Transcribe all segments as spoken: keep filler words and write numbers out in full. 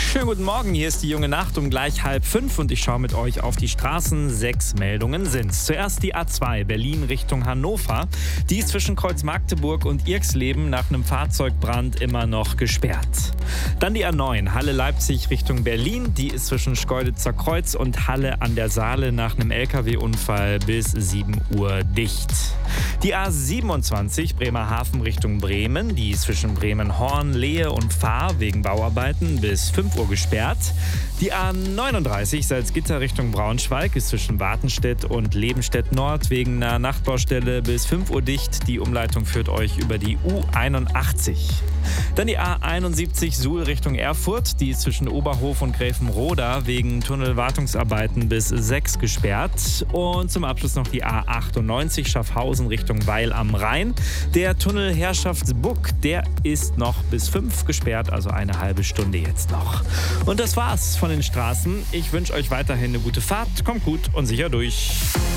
Schönen guten Morgen, hier ist die junge Nacht um gleich halb fünf und ich schaue mit euch auf die Straßen. Sechs Meldungen sind's. Zuerst die A zwei Berlin Richtung Hannover. Die ist zwischen Kreuz Magdeburg und Irxleben nach einem Fahrzeugbrand immer noch gesperrt. Dann die A neun Halle Leipzig Richtung Berlin. Die ist zwischen Schkeuditzer Kreuz und Halle an der Saale nach einem L K W-Unfall bis sieben Uhr dicht. Die A siebenundzwanzig Bremerhaven Richtung Bremen. Die ist zwischen Bremen-Horn, Lehe und Fahr wegen Bauarbeiten bis fünf Uhr gesperrt. Die A neununddreißig Salzgitter Richtung Braunschweig ist zwischen Wartenstedt und Lebenstedt Nord wegen einer Nachtbaustelle bis fünf Uhr dicht. Die Umleitung führt euch über die U einundachtzig. Dann die A einundsiebzig Suhl Richtung Erfurt. Die ist zwischen Oberhof und Gräfenroda wegen Tunnelwartungsarbeiten bis sechs gesperrt. Und zum Abschluss noch die A achtundneunzig Schaffhausen Richtung Weil am Rhein. Der Tunnel Herrschaftsbuck, der ist noch bis fünf gesperrt, also eine halbe Stunde jetzt noch. Und das war's von den Straßen. Ich wünsche euch weiterhin eine gute Fahrt. Kommt gut und sicher durch.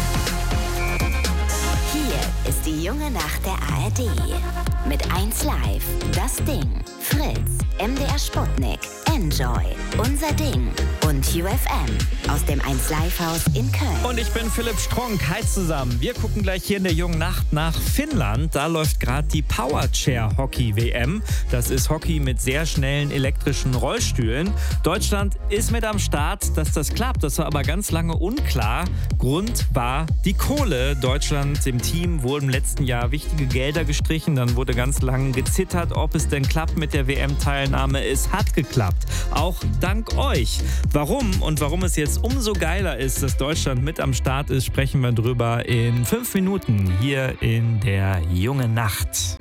Hier ist die junge Nacht der A R D. Mit eins Live, das Ding, Fritz, M D R Sputnik, Enjoy, Unser Ding und U F M aus dem eins Live Haus in Köln. Und ich bin Philipp Strunk. Hi zusammen. Wir gucken gleich hier in der jungen Nacht nach Finnland. Da läuft gerade die Powerchair Hockey W M. Das ist Hockey mit sehr schnellen elektrischen Rollstühlen. Deutschland ist mit am Start. Dass das klappt, das war aber ganz lange unklar. Grund war die Kohle. Deutschland im Team wurden im letzten Jahr wichtige Gelder gestrichen. Dann wurde ganz lange gezittert, ob es denn klappt mit der W M-Teilnahme. Es hat geklappt. Auch dank euch. Warum und warum es jetzt umso geiler ist, dass Deutschland mit am Start ist, sprechen wir drüber in fünf Minuten hier in der jungen Nacht.